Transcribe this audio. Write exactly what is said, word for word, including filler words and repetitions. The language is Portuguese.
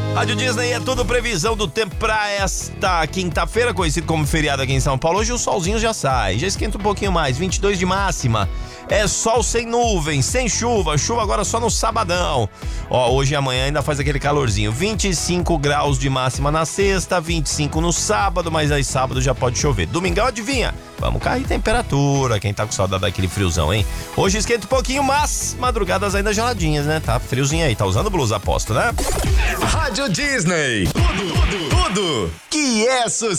Rádio Disney é tudo previsão do tempo pra esta quinta-feira, conhecido como feriado aqui em São Paulo. Hoje o solzinho já sai, já esquenta um pouquinho mais, vinte e dois de máxima. É sol sem nuvens, sem chuva, chuva agora só no sabadão. Ó, hoje e amanhã ainda faz aquele calorzinho, vinte e cinco graus de máxima na sexta, vinte e cinco no sábado, mas aí sábado já pode chover. Domingão, adivinha? Vamos cair temperatura, quem tá com saudade daquele friozão, hein? Hoje esquenta um pouquinho, mas madrugadas ainda geladinhas, né? Tá friozinho aí, tá usando blusa, aposto, né? Rádio Disney. Tudo, tudo, tudo que é sucesso.